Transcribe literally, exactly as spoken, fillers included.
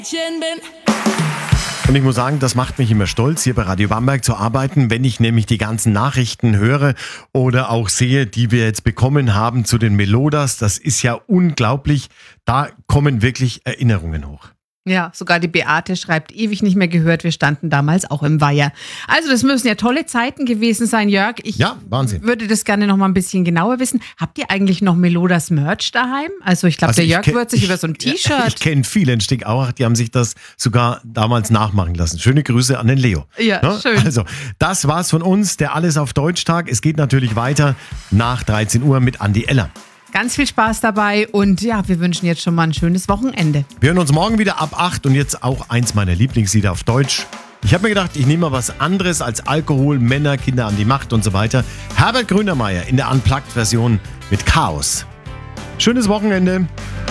Und ich muss sagen, das macht mich immer stolz, hier bei Radio Bamberg zu arbeiten, wenn ich nämlich die ganzen Nachrichten höre oder auch sehe, die wir jetzt bekommen haben zu den Melodas. Das ist ja unglaublich. Da kommen wirklich Erinnerungen hoch. Ja, sogar die Beate schreibt, ewig nicht mehr gehört, wir standen damals auch im Weiher. Also das müssen ja tolle Zeiten gewesen sein, Jörg. Ich ja, Wahnsinn. würde das gerne noch mal ein bisschen genauer wissen. Habt ihr eigentlich noch Melodas Merch daheim? Also ich glaube, Also der ich Jörg kenn- wird sich ich- über so ein T-Shirt... Ich kenne viele in Stickauach, die haben sich das sogar damals nachmachen lassen. Schöne Grüße an den Leo. Ja, Ne? schön. Also, das war's von uns, der Alles auf Deutsch-Tag. Es geht natürlich weiter nach dreizehn Uhr mit Andi Eller. Ganz viel Spaß dabei und ja, wir wünschen jetzt schon mal ein schönes Wochenende. Wir hören uns morgen wieder ab acht und jetzt auch eins meiner Lieblingslieder auf Deutsch. Ich habe mir gedacht, ich nehme mal was anderes als Alkohol, Männer, Kinder an die Macht und so weiter. Herbert Grönemeyer in der Unplugged-Version mit Chaos. Schönes Wochenende.